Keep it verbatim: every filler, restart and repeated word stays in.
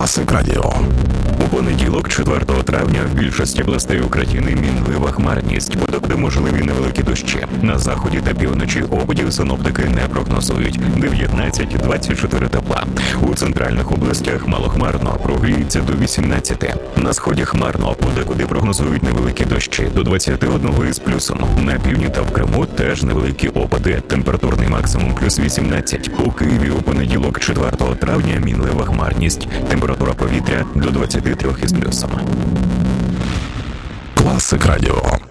Класик Радіо. У понеділок, четвертого травня, в більшості областей України мінлива хмарність. Буде можливі невеликі дощі. На заході та півночі опадів синоптики не прогнозують. дев'ятнадцять - двадцять чотири тепла. У центральних областях малохмарно, прогріється до вісімнадцяти. На сході хмарно, подекуди прогнозують невеликі дощі, до двадцяти одного із плюсом. На півдні та в Криму теж невеликі опади. Температурний максимум плюс вісімнадцять. У Києві у понеділок, четвертого травня, мінлива хмарність. Температура повітря до двадцяти трьох із плюсом. Класик Радіо.